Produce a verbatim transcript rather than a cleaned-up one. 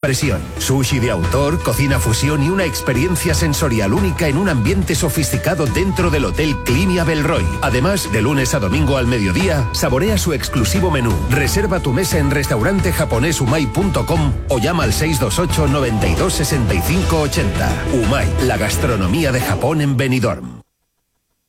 presión. Sushi de autor, cocina fusión y una experiencia sensorial única en un ambiente sofisticado dentro del Hotel Clinia Belroy. Además, de lunes a domingo al mediodía, saborea su exclusivo menú. Reserva tu mesa en restaurante japonés umai punto com o llama al seis dos ocho, noventa y dos, sesenta y cinco ochenta. Umai, la gastronomía de Japón en Benidorm.